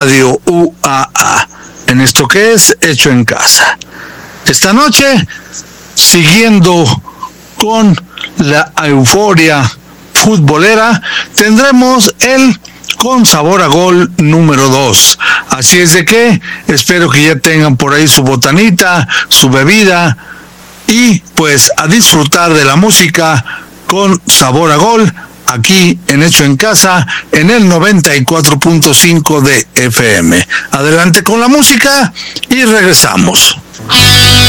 Radio UAA, en esto que es Hecho en Casa. Esta noche, siguiendo con la euforia futbolera, tendremos el Con Sabor a Gol número 2. Así es de que espero que ya tengan por ahí su botanita, su bebida, y pues a disfrutar de la música con sabor a gol, aquí en Hecho en Casa, en el 94.5 de FM. Adelante con la música y regresamos.